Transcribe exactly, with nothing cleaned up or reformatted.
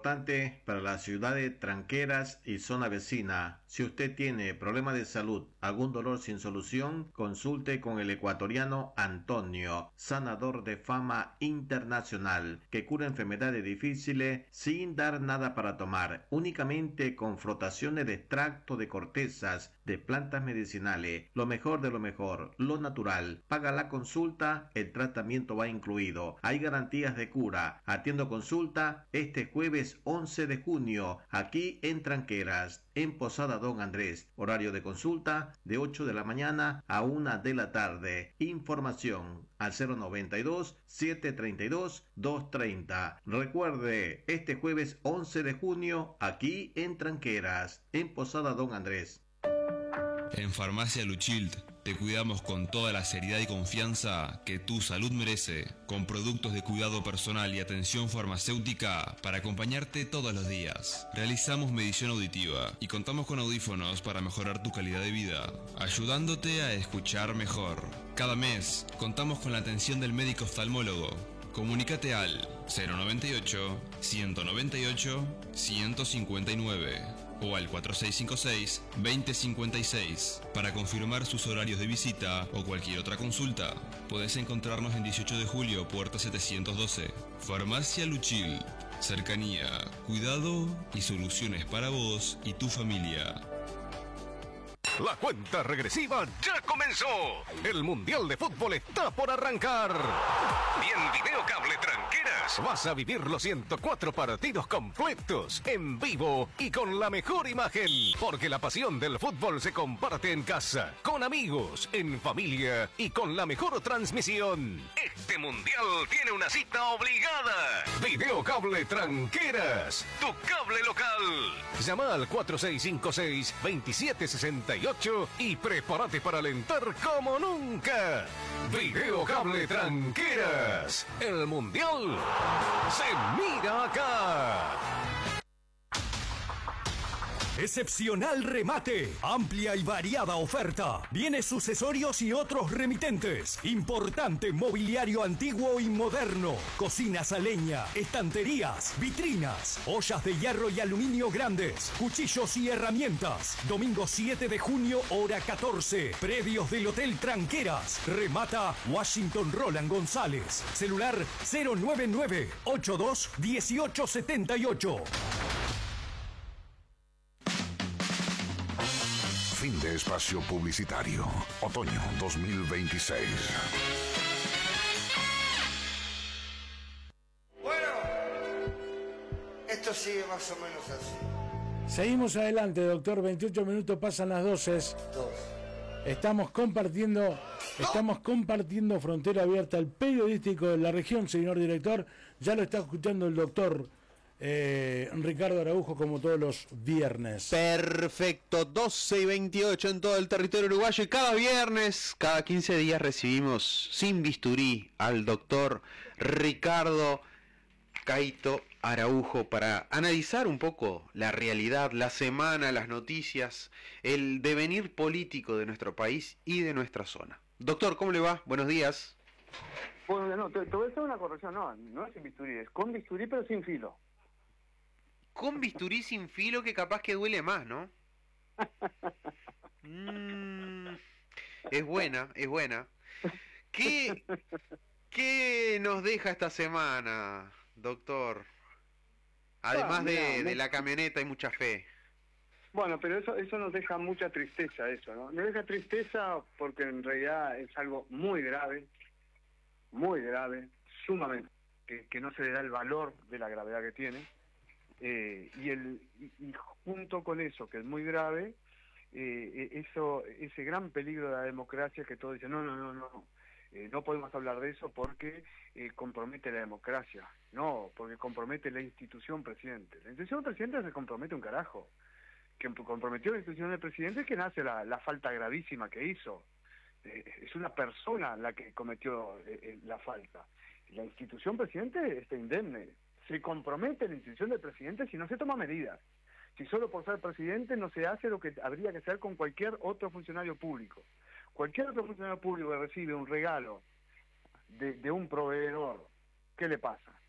importante para la ciudad de Tranqueras y zona vecina. Si usted tiene problemas de salud, algún dolor sin solución, consulte con el ecuatoriano Antonio, sanador de fama internacional, que cura enfermedades difíciles sin dar nada para tomar, únicamente con frotaciones de extracto de cortezas de plantas medicinales, lo mejor de lo mejor, lo natural. Paga la consulta, el tratamiento va incluido. Hay garantías de cura. Atiendo consulta este jueves once de junio, aquí en Tranqueras, en Posada Don Andrés. Horario de consulta de ocho de la mañana a una de la tarde. Información al cero noventa y dos, setecientos treinta y dos, doscientos treinta. Recuerde, este jueves once de junio, aquí en Tranqueras, en Posada Don Andrés. En Farmacia Luchild te cuidamos con toda la seriedad y confianza que tu salud merece, con productos de cuidado personal y atención farmacéutica para acompañarte todos los días. Realizamos medición auditiva y contamos con audífonos para mejorar tu calidad de vida, ayudándote a escuchar mejor. Cada mes contamos con la atención del médico oftalmólogo. Comunícate al cero noventa y ocho, ciento noventa y ocho, ciento cincuenta y nueve o al cuatro seis cinco seis, veinte cincuenta y seis para confirmar sus horarios de visita o cualquier otra consulta. Podés encontrarnos en dieciocho de julio, puerta setecientos doce. Farmacia Luchil. Cercanía, cuidado y soluciones para vos y tu familia. La cuenta regresiva ya comenzó. El Mundial de Fútbol está por arrancar. Y en Videocable Tranqueras vas a vivir los ciento cuatro partidos completos, en vivo y con la mejor imagen. Porque la pasión del fútbol se comparte en casa, con amigos, en familia y con la mejor transmisión. Este Mundial tiene una cita obligada. Videocable Tranqueras, tu cable local. Llama al cuatro seis cinco seis, veintisiete sesenta y ocho y prepárate para alentar como nunca. Videocable Tranqueras. El Mundial se mira acá. Excepcional remate, amplia y variada oferta, bienes sucesorios y otros remitentes, importante mobiliario antiguo y moderno, cocinas a leña, estanterías, vitrinas, ollas de hierro y aluminio grandes, cuchillos y herramientas. Domingo siete de junio, hora catorce, predios del Hotel Tranqueras. Remata Washington Roland González. Celular cero nueve nueve, ochenta y dos, dieciocho setenta y ocho. Fin de espacio publicitario. Otoño dos mil veintiséis. Bueno, esto sigue más o menos así. Seguimos adelante, doctor. veintiocho minutos pasan las doce. Dos. Estamos compartiendo, estamos compartiendo Frontera Abierta, el periodístico de la región, señor director. Ya lo está escuchando el doctor Eh, Ricardo Araujo, como todos los viernes. Perfecto, doce y veintiocho en todo el territorio uruguayo, y cada viernes, cada quince días recibimos sin bisturí al doctor Ricardo Caito Araujo para analizar un poco la realidad, la semana, las noticias, el devenir político de nuestro país y de nuestra zona. Doctor, ¿cómo le va? Buenos días. Bueno, no, te, te voy a hacer una corrección, no, no es sin bisturí, es con bisturí pero sin filo. Con bisturí sin filo, que capaz que duele más, ¿no? Mm, es buena, es buena. ¿Qué, ¿Qué nos deja esta semana, doctor? Además ah, mira, de, de la camioneta y mucha fe. Bueno, pero eso eso nos deja mucha tristeza, eso, ¿no? Nos deja tristeza porque en realidad es algo muy grave, muy grave, sumamente, que, que no se le da el valor de la gravedad que tiene. Eh, y, el, y, y junto con eso, que es muy grave, eh, eso ese gran peligro de la democracia, que todos dicen, no, no, no, no, eh, no podemos hablar de eso porque eh, compromete la democracia. No, porque compromete la institución presidente. La institución presidente se compromete un carajo. Que comprometió la institución del presidente es que nace la, la falta gravísima que hizo. Eh, es una persona la que cometió eh, la falta. La institución presidente está indemne. Se compromete la institución del presidente si no se toma medidas. Si solo por ser presidente no se hace lo que habría que hacer con cualquier otro funcionario público. Cualquier otro funcionario público que recibe un regalo de, de un proveedor, ¿qué le pasa?